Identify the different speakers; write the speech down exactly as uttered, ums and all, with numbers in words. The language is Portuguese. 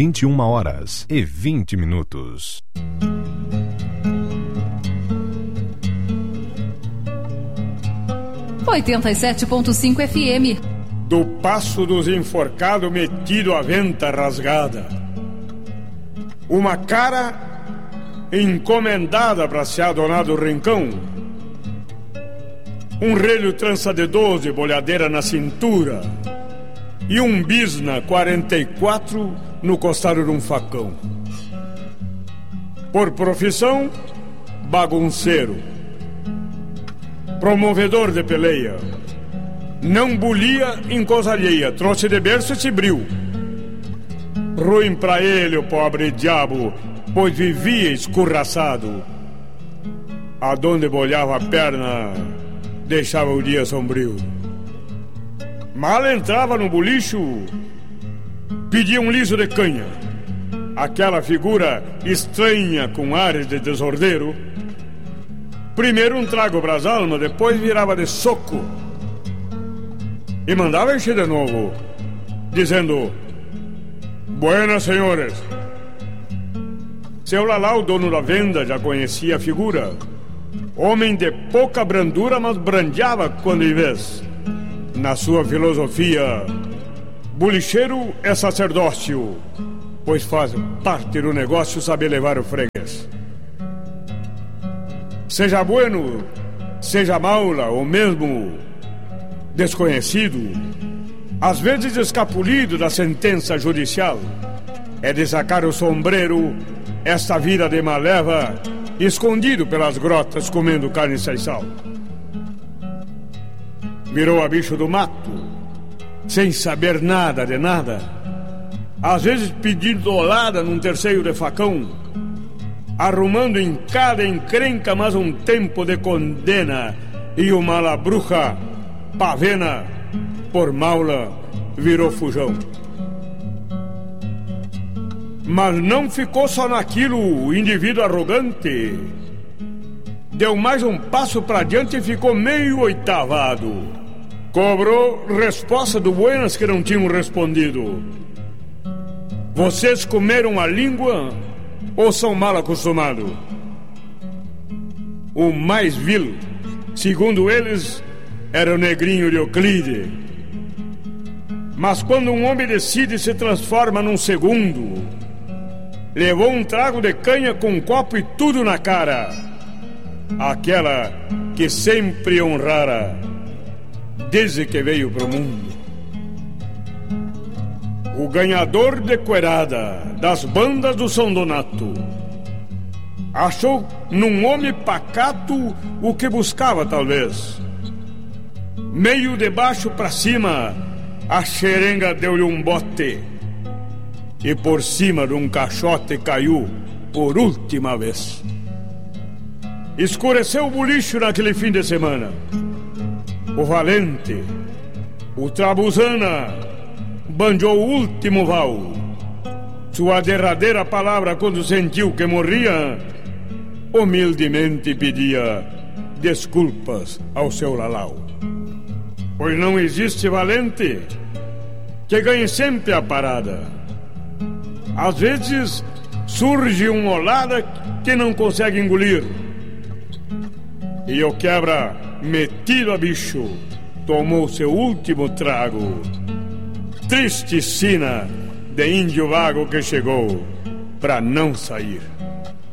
Speaker 1: vinte e uma horas e vinte minutos.
Speaker 2: oitenta e sete ponto cinco F M.
Speaker 3: Do passo dos enforcados metido a venta rasgada, uma cara encomendada para se adonar do rincão, um relho trança de doze, bolhadeira na cintura e um bisna quarenta e quatro no costado de um facão. Por profissão, bagunceiro, promovedor de peleia, não bulia em coisa alheia, trouxe de berço esse bril. Ruim pra ele, o pobre diabo, pois vivia escurraçado. Aonde bolhava a perna, deixava o dia sombrio. Mal entrava no bolicho, pedia um liso de canha. Aquela figura estranha com ares de desordeiro. Primeiro um trago pras almas, depois virava de soco e mandava encher de novo, dizendo: buenas, senhores. Seu Lalau, dono da venda, já conhecia a figura. Homem de pouca brandura, mas brandeava quando em vez. Na sua filosofia, bolicheiro é sacerdócio, pois faz parte do negócio saber levar o freguês. Seja bueno, seja maula ou mesmo desconhecido, às vezes escapulido da sentença judicial, é de sacar o sombreiro esta vida de maleva, escondido pelas grotas comendo carne sem sal. Virou a bicho do mato, sem saber nada de nada, às vezes pedindo olada num terceiro de facão, arrumando em cada encrenca mais um tempo de condena, e o malabruja pavena, por maula, virou fujão. Mas não ficou só naquilo o indivíduo arrogante. Deu mais um passo para diante e ficou meio oitavado. Cobrou resposta do buenas que não tinham respondido. Vocês comeram a língua ou são mal acostumados? O mais vil, segundo eles, era o negrinho de Euclide. Mas quando um homem decide se transforma num segundo, levou um trago de canha com um copo e tudo na cara. Aquela que sempre honrara desde que veio pro mundo. O ganhador de coerada das bandas do São Donato achou num homem pacato o que buscava talvez. Meio de baixo pra cima, a xerenga deu-lhe um bote e por cima de um caixote caiu por última vez. Escureceu o bolicho naquele fim de semana. O valente, o trabuzana, banjou o último val. Sua derradeira palavra quando sentiu que morria, humildemente pedia desculpas ao seu Lalau. Pois não existe valente que ganhe sempre a parada. Às vezes surge uma olada que não consegue engolir, e o quebra, metido a bicho, tomou seu último trago. Triste sina de índio vago que chegou pra não sair.